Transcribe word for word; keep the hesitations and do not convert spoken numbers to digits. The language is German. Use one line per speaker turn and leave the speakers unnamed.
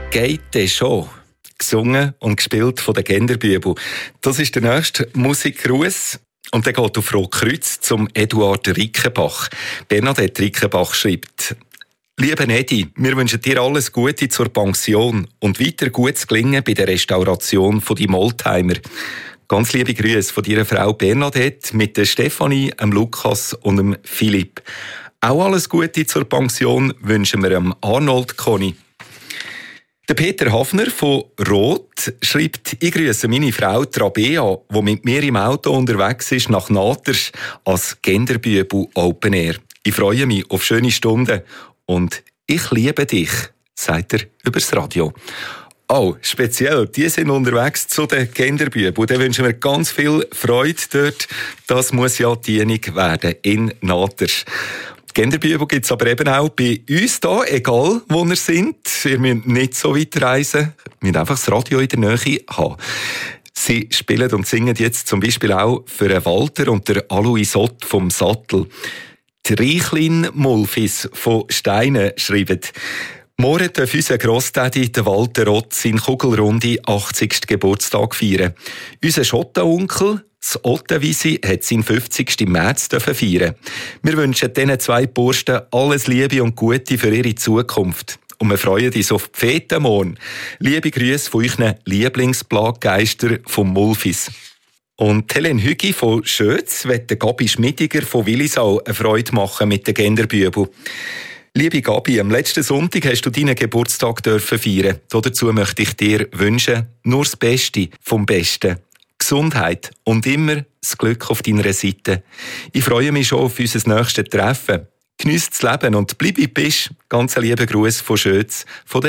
geht denn schon? Gesungen und gespielt von den Genderbübel. Das ist der nächste Musikgruß. Und der geht auf Rotkreuz zum Eduard Rickenbach. Bernadette Rickenbach schreibt: Lieber Edi, wir wünschen dir alles Gute zur Pension und weiter gutes Gelingen bei der Restauration von die Oldtimer. Ganz liebe Grüße von deiner Frau Bernadette mit der Stefanie, dem Lukas und dem Philipp. Auch alles Gute zur Pension wünschen wir dem Arnold Conny. Der Peter Hafner von Roth schreibt: Ich grüße meine Frau Trabea, die mit mir im Auto unterwegs ist nach Naters als Genderbübel Open Air. Ich freue mich auf schöne Stunden und ich liebe dich, sagt er übers Radio. Oh, speziell, die sind unterwegs zu den Genderbübel. Da wünschen wir ganz viel Freude dort. Das muss ja dienig werden in Naters. Genderbübel gibt es aber eben auch bei uns hier, egal wo ihr sind. Ihr müsst nicht so weit reisen, ihr müsst einfach das Radio in der Nähe haben. Sie spielen und singen jetzt zum Beispiel auch für den Walter und der Alois Ott vom Sattel. Die Reichlin Mulfis von Steinen schreiben: Morgen darf unser Grossdaddy, der Walter Ott, seinen kugelrunde achtzigsten Geburtstag feiern. Unser Schottenonkel, das Ottenwiesi, hat seinen fünfzigsten im März feiern. Wir wünschen diesen zwei Bursten alles Liebe und Gute für ihre Zukunft. Und wir freuen uns auf die Fete morgen. Liebe Grüße von euren Lieblingsplaggeister vom Mulfis. Und Helen Hügi von Schötz wird Gabi Schmidiger von Willisau eine Freude machen mit den Genderbübel. Liebe Gabi, am letzten Sonntag hast du deinen Geburtstag dürfen feiern. Dazu möchte ich dir wünschen, nur das Beste vom Besten. Gesundheit und immer das Glück auf deiner Seite. Ich freue mich schon auf unser nächstes Treffen. Geniess das Leben und bleib wie du bist. Ganz lieben Gruß von Schötz, von der